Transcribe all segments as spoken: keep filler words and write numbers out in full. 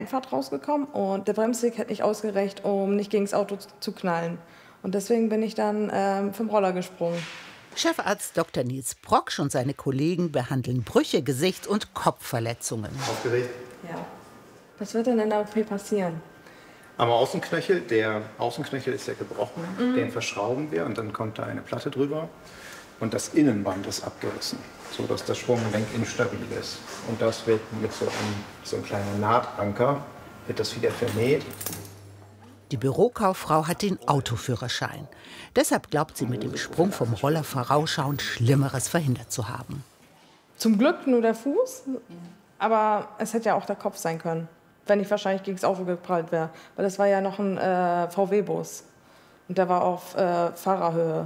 Fahrt rausgekommen und der Bremsweg hat nicht ausgereicht, um nicht gegen das Auto zu knallen. Und deswegen bin ich dann ähm, vom Roller gesprungen. Chefarzt Doktor Nils Brocksch und seine Kollegen behandeln Brüche, Gesichts- und Kopfverletzungen. Aufgeregt? Ja. Was wird denn in der O P passieren? Am Außenknöchel, der Außenknöchel ist ja gebrochen, Mhm. den verschrauben wir und dann kommt da eine Platte drüber. Und das Innenband ist abgerissen, sodass das Sprunggelenk instabil ist. Und das wird mit so einem, so einem kleinen Nahtanker, wird das wieder vernäht. Die Bürokauffrau hat den Autoführerschein. Deshalb glaubt sie, mit dem Sprung vom Roller vorausschauend Schlimmeres verhindert zu haben. Zum Glück nur der Fuß, aber es hätte ja auch der Kopf sein können, wenn ich wahrscheinlich gegen das Auto geprallt wäre. Weil das war ja noch ein äh, V W-Bus und der war auf äh, Fahrerhöhe.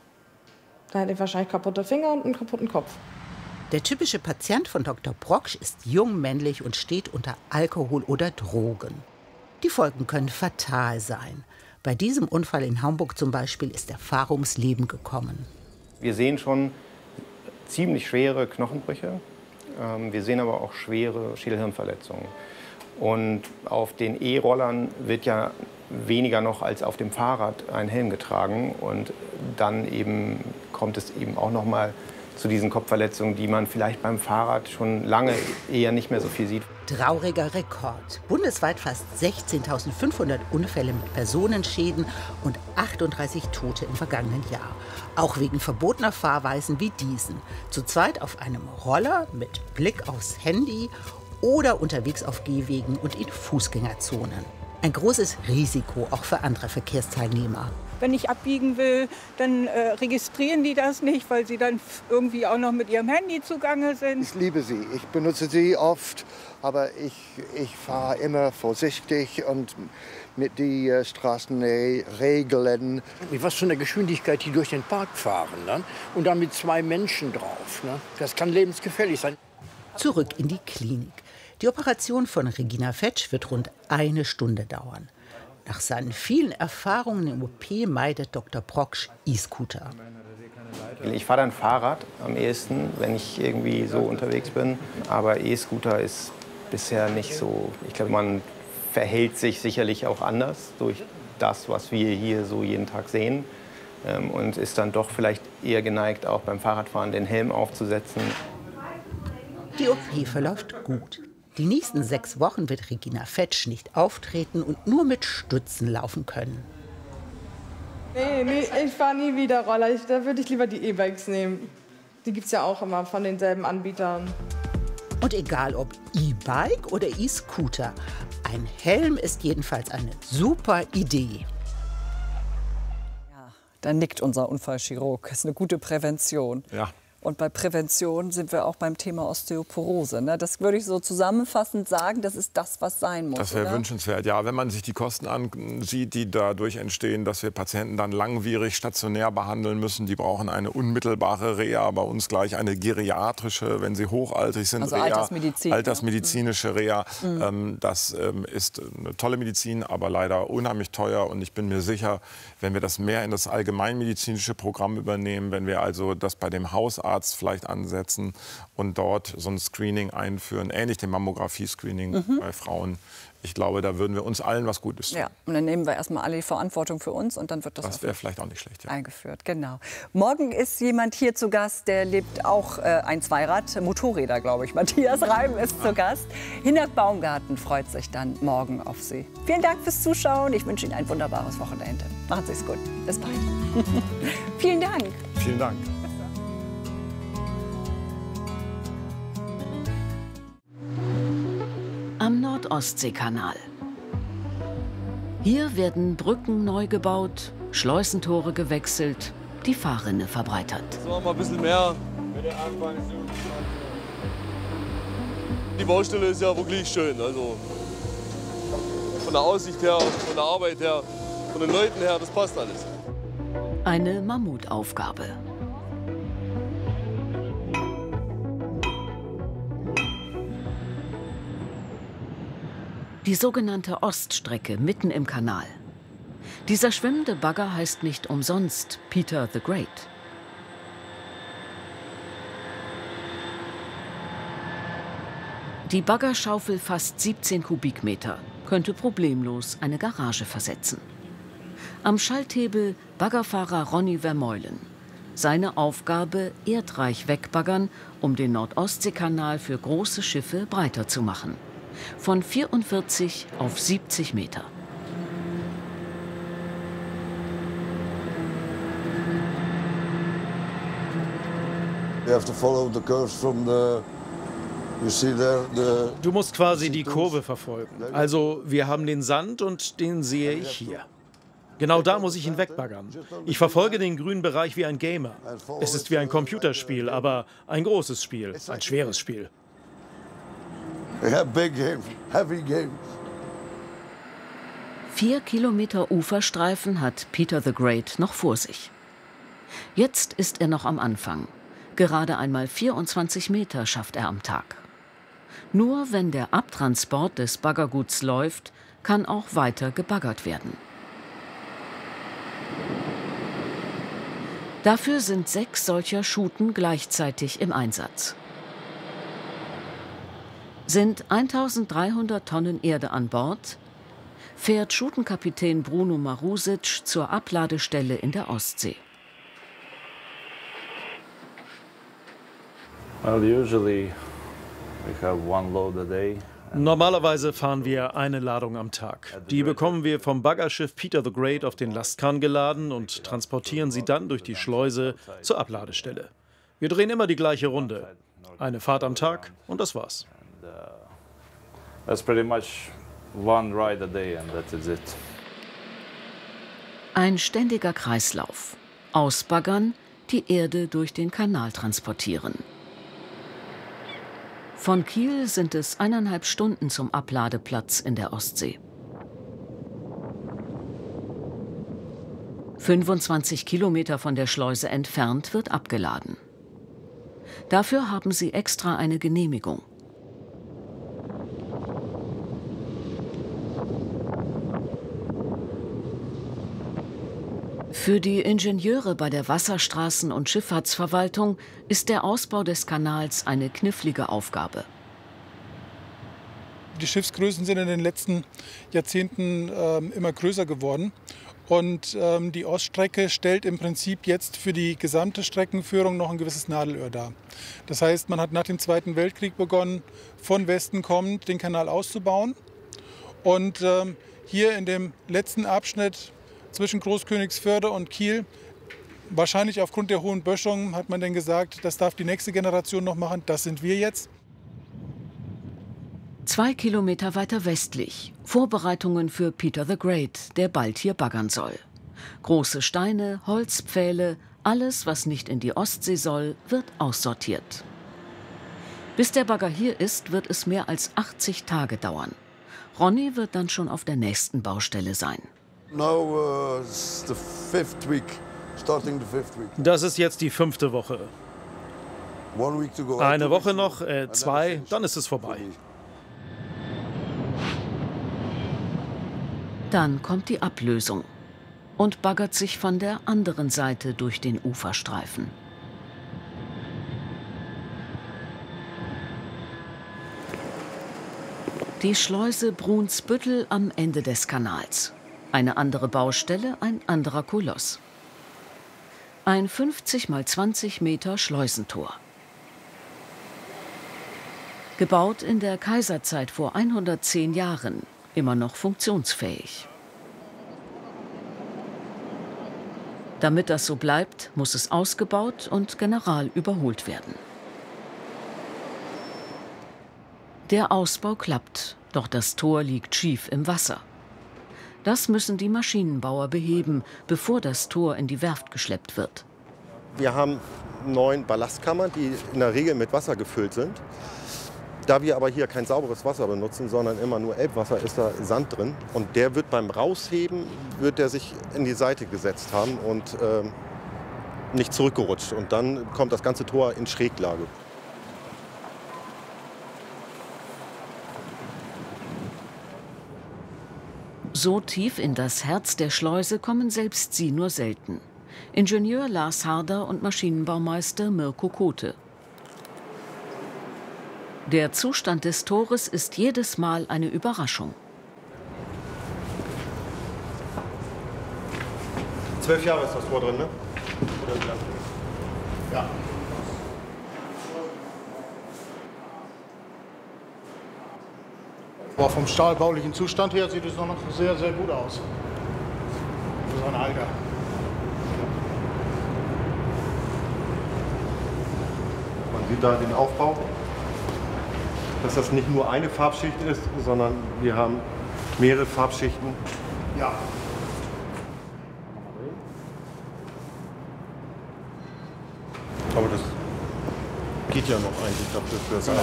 Da hätte ich wahrscheinlich kaputte Finger und einen kaputten Kopf. Der typische Patient von Doktor Brocksch ist jung, männlich und steht unter Alkohol oder Drogen. Die Folgen können fatal sein. Bei diesem Unfall in Hamburg zum Beispiel ist der Fahrer ums Leben gekommen. Wir sehen schon ziemlich schwere Knochenbrüche. Wir sehen aber auch schwere Schädelhirnverletzungen. Und auf den E-Rollern wird ja weniger noch als auf dem Fahrrad ein Helm getragen. Und dann eben kommt es eben auch noch mal zu diesen Kopfverletzungen, die man vielleicht beim Fahrrad schon lange eher nicht mehr so viel sieht. Trauriger Rekord. Bundesweit fast sechzehntausendfünfhundert Unfälle mit Personenschäden und achtunddreißig Tote im vergangenen Jahr. Auch wegen verbotener Fahrweisen wie diesen. Zu zweit auf einem Roller mit Blick aufs Handy oder unterwegs auf Gehwegen und in Fußgängerzonen. Ein großes Risiko auch für andere Verkehrsteilnehmer. Wenn ich abbiegen will, dann äh, registrieren die das nicht, weil sie dann irgendwie auch noch mit ihrem Handy zugange sind. Ich liebe sie. Ich benutze sie oft, aber ich, ich fahre immer vorsichtig und mit den äh, Straßenregeln. Mit was für einer Geschwindigkeit die durch den Park fahren, ne? Und dann mit zwei Menschen drauf. Ne? Das kann lebensgefährlich sein. Zurück in die Klinik. Die Operation von Regina Fetsch wird rund eine Stunde dauern. Nach seinen vielen Erfahrungen im O P meidet Doktor Brocksch E-Scooter. Ich fahre dann Fahrrad am ehesten, wenn ich irgendwie so unterwegs bin. Aber E-Scooter ist bisher nicht so. Ich glaube, man verhält sich sicherlich auch anders durch das, was wir hier so jeden Tag sehen. Und ist dann doch vielleicht eher geneigt, auch beim Fahrradfahren den Helm aufzusetzen. Die O P verläuft gut. Die nächsten sechs Wochen wird Regina Fetsch nicht auftreten und nur mit Stützen laufen können. Nee, nee, ich fahre nie wieder Roller. Ich, da würde ich lieber die E-Bikes nehmen. Die gibt es ja auch immer von denselben Anbietern. Und egal ob E-Bike oder E-Scooter, ein Helm ist jedenfalls eine super Idee. Ja, da nickt unser Unfallchirurg. Das ist eine gute Prävention. Ja. Und bei Prävention sind wir auch beim Thema Osteoporose. Ne? Das würde ich so zusammenfassend sagen, das ist das, was sein muss. Das wäre oder? wünschenswert, ja. Wenn man sich die Kosten ansieht, die dadurch entstehen, dass wir Patienten dann langwierig stationär behandeln müssen, die brauchen eine unmittelbare Reha, bei uns gleich eine geriatrische, wenn sie hochaltrig sind, also Reha, Altersmedizin, altersmedizinische Reha. Mhm. Ähm, das ähm, ist eine tolle Medizin, aber leider unheimlich teuer. Und ich bin mir sicher, wenn wir das mehr in das allgemeinmedizinische Programm übernehmen, wenn wir also das bei dem Hausarzt vielleicht ansetzen und dort so ein Screening einführen, ähnlich dem Mammographie-Screening Mhm. bei Frauen. Ich glaube, da würden wir uns allen was Gutes tun. Ja, und dann nehmen wir erstmal alle die Verantwortung für uns und dann wird das, Das wäre vielleicht auch nicht schlecht. Ja. eingeführt. Genau. Morgen ist jemand hier zu Gast, der lebt auch äh, ein Zweirad, Motorräder, glaube ich. Matthias Reim ist zu Gast. Hinnerk Baumgarten freut sich dann morgen auf Sie. Vielen Dank fürs Zuschauen. Ich wünsche Ihnen ein wunderbares Wochenende. Machen Sie es gut. Bis bald. Vielen Dank. Vielen Dank. Am Nord-Ostsee-Kanal. Hier werden Brücken neu gebaut, Schleusentore gewechselt, die Fahrrinne verbreitert. So mal ein bisschen mehr. Die Baustelle ist ja wirklich schön. Also von der Aussicht her, von der Arbeit her, von den Leuten her, das passt alles. Eine Mammutaufgabe. Die sogenannte Oststrecke mitten im Kanal. Dieser schwimmende Bagger heißt nicht umsonst Peter the Great. Die Baggerschaufel fasst siebzehn Kubikmeter, könnte problemlos eine Garage versetzen. Am Schalthebel Baggerfahrer Ronny Vermeulen. Seine Aufgabe, erdreich wegbaggern, um den Nordostseekanal für große Schiffe breiter zu machen. Von vierundvierzig auf siebzig Meter. Du musst quasi die Kurve verfolgen. Also wir haben den Sand und den sehe ich hier. Genau da muss ich ihn wegbaggern. Ich verfolge den grünen Bereich wie ein Gamer. Es ist wie ein Computerspiel, aber ein großes Spiel, ein schweres Spiel. Vier Kilometer Uferstreifen hat Peter the Great noch vor sich. Jetzt ist er noch am Anfang. Gerade einmal vierundzwanzig Meter schafft er am Tag. Nur wenn der Abtransport des Baggerguts läuft, kann auch weiter gebaggert werden. Dafür sind sechs solcher Schuten gleichzeitig im Einsatz. Sind eintausenddreihundert Tonnen Erde an Bord, fährt Schutenkapitän Bruno Marusic zur Abladestelle in der Ostsee. Well, usually we have one load a day. Normalerweise fahren wir eine Ladung am Tag. Die bekommen wir vom Baggerschiff Peter the Great auf den Lastkahn geladen und transportieren sie dann durch die Schleuse zur Abladestelle. Wir drehen immer die gleiche Runde. Eine Fahrt am Tag und das war's. That's pretty much one ride a day and that is it. Ein ständiger Kreislauf. Ausbaggern, die Erde durch den Kanal transportieren. Von Kiel sind es eineinhalb Stunden zum Abladeplatz in der Ostsee. fünfundzwanzig Kilometer von der Schleuse entfernt wird abgeladen. Dafür haben sie extra eine Genehmigung. Für die Ingenieure bei der Wasserstraßen- und Schifffahrtsverwaltung ist der Ausbau des Kanals eine knifflige Aufgabe. Die Schiffsgrößen sind in den letzten Jahrzehnten äh, immer größer geworden. Und ähm, die Oststrecke stellt im Prinzip jetzt für die gesamte Streckenführung noch ein gewisses Nadelöhr dar. Das heißt, man hat nach dem Zweiten Weltkrieg begonnen, von Westen kommend den Kanal auszubauen. Und ähm, hier in dem letzten Abschnitt zwischen Großkönigsförde und Kiel, wahrscheinlich aufgrund der hohen Böschung, hat man dann gesagt, das darf die nächste Generation noch machen, das sind wir jetzt. Zwei Kilometer weiter westlich, Vorbereitungen für Peter the Great, der bald hier baggern soll. Große Steine, Holzpfähle, alles, was nicht in die Ostsee soll, wird aussortiert. Bis der Bagger hier ist, wird es mehr als achtzig Tage dauern. Ronny wird dann schon auf der nächsten Baustelle sein. Das ist jetzt die fünfte Woche. Eine Woche noch, äh, zwei, dann ist es vorbei. Dann kommt die Ablösung und baggert sich von der anderen Seite durch den Uferstreifen. Die Schleuse Brunsbüttel am Ende des Kanals. Eine andere Baustelle, ein anderer Koloss. Ein fünfzig mal zwanzig Meter Schleusentor. Gebaut in der Kaiserzeit vor hundertzehn Jahren, immer noch funktionsfähig. Damit das so bleibt, muss es ausgebaut und general überholt werden. Der Ausbau klappt, doch das Tor liegt schief im Wasser. Das müssen die Maschinenbauer beheben, bevor das Tor in die Werft geschleppt wird. Wir haben neun Ballastkammern, die in der Regel mit Wasser gefüllt sind. Da wir aber hier kein sauberes Wasser benutzen, sondern immer nur Elbwasser, ist da Sand drin. Und der wird beim Rausheben, wird der sich in die Seite gesetzt haben und äh, nicht zurückgerutscht. Und dann kommt das ganze Tor in Schräglage. So tief in das Herz der Schleuse kommen selbst sie nur selten. Ingenieur Lars Harder und Maschinenbaumeister Mirko Kote. Der Zustand des Tores ist jedes Mal eine Überraschung. Zwölf Jahre ist das Tor drin, ne? Ja. Aber vom stahlbaulichen Zustand her sieht es noch sehr, sehr gut aus. Für so ein Alter. Man sieht da den Aufbau, dass das nicht nur eine Farbschicht ist, sondern wir haben mehrere Farbschichten. Ja. Aber das geht ja noch eigentlich dafür für das Alter.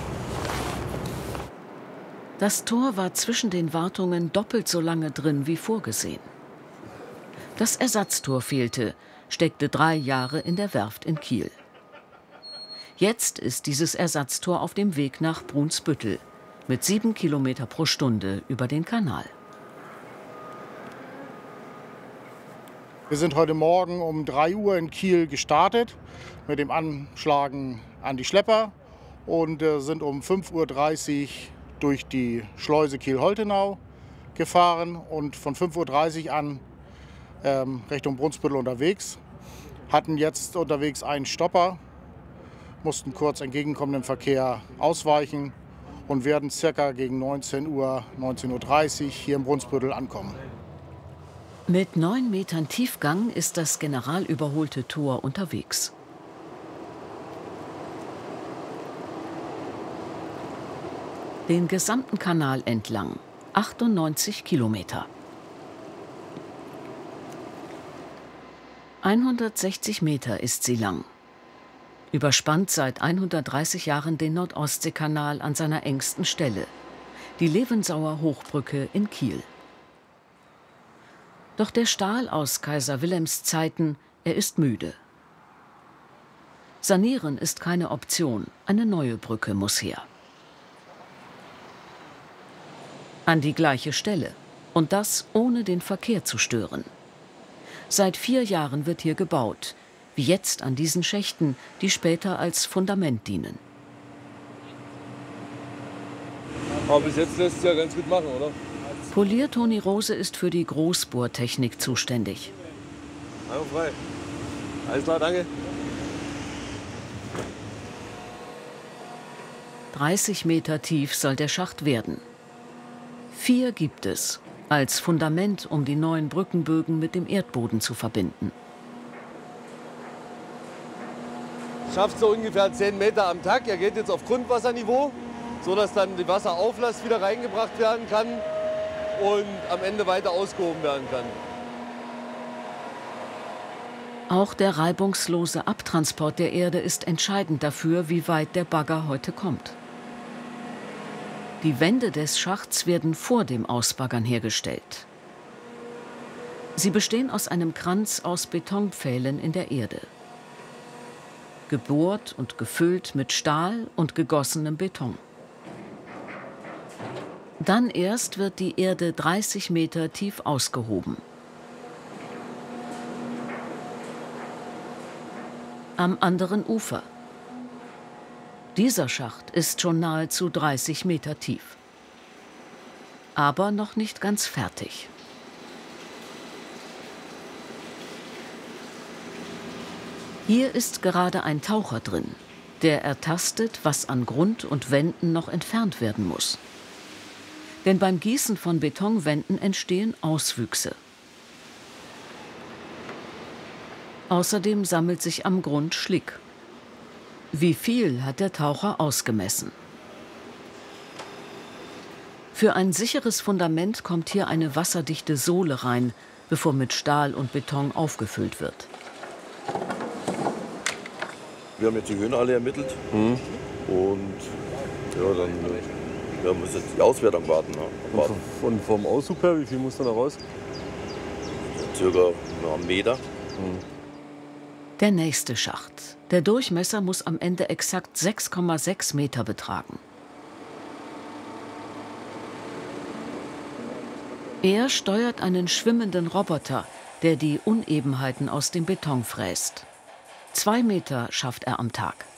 Das Tor war zwischen den Wartungen doppelt so lange drin wie vorgesehen. Das Ersatztor fehlte, steckte drei Jahre in der Werft in Kiel. Jetzt ist dieses Ersatztor auf dem Weg nach Brunsbüttel mit sieben Kilometer pro Stunde über den Kanal. Wir sind heute Morgen um drei Uhr in Kiel gestartet mit dem Anschlagen an die Schlepper und äh, sind um fünf Uhr dreißig durch die Schleuse Kiel-Holtenau gefahren und von fünf Uhr dreißig an ähm, Richtung Brunsbüttel unterwegs. Hatten jetzt unterwegs einen Stopper, mussten kurz entgegenkommenden Verkehr ausweichen und werden circa gegen neunzehn Uhr, neunzehn Uhr dreißig hier im Brunsbüttel ankommen. Mit neun Metern Tiefgang ist das generalüberholte Tor unterwegs. Den gesamten Kanal entlang, achtundneunzig Kilometer. hundertsechzig Meter ist sie lang. Überspannt seit hundertdreißig Jahren den Nordostseekanal an seiner engsten Stelle, die Levensauer Hochbrücke in Kiel. Doch der Stahl aus Kaiser Wilhelms Zeiten, er ist müde. Sanieren ist keine Option, eine neue Brücke muss her. An die gleiche Stelle. Und das ohne den Verkehr zu stören. Seit vier Jahren wird hier gebaut, wie jetzt an diesen Schächten, die später als Fundament dienen. Aber bis jetzt lässt es ja ganz gut machen, oder? Polier Toni Rose ist für die Großbohrtechnik zuständig. Einfach frei. Alles klar, danke. dreißig Meter tief soll der Schacht werden. Vier gibt es, als Fundament, um die neuen Brückenbögen mit dem Erdboden zu verbinden. Schafft so ungefähr zehn Meter am Tag. Er geht jetzt auf Grundwasserniveau, sodass dann die Wasserauflast wieder reingebracht werden kann und am Ende weiter ausgehoben werden kann. Auch der reibungslose Abtransport der Erde ist entscheidend dafür, wie weit der Bagger heute kommt. Die Wände des Schachts werden vor dem Ausbaggern hergestellt. Sie bestehen aus einem Kranz aus Betonpfählen in der Erde. Gebohrt und gefüllt mit Stahl und gegossenem Beton. Dann erst wird die Erde dreißig Meter tief ausgehoben. Am anderen Ufer. Dieser Schacht ist schon nahezu dreißig Meter tief. Aber noch nicht ganz fertig. Hier ist gerade ein Taucher drin, der ertastet, was an Grund und Wänden noch entfernt werden muss. Denn beim Gießen von Betonwänden entstehen Auswüchse. Außerdem sammelt sich am Grund Schlick. Wie viel hat der Taucher ausgemessen? Für ein sicheres Fundament kommt hier eine wasserdichte Sohle rein, bevor mit Stahl und Beton aufgefüllt wird. Wir haben jetzt die Höhen alle ermittelt. Mhm. Und ja, dann ja, müssen jetzt die Auswertung warten. Ja. Und, und vom Aushub her, wie viel muss da noch raus? Circa ja, einen Meter. Mhm. Der nächste Schacht. Der Durchmesser muss am Ende exakt sechs Komma sechs Meter betragen. Er steuert einen schwimmenden Roboter, der die Unebenheiten aus dem Beton fräst. Zwei Meter schafft er am Tag.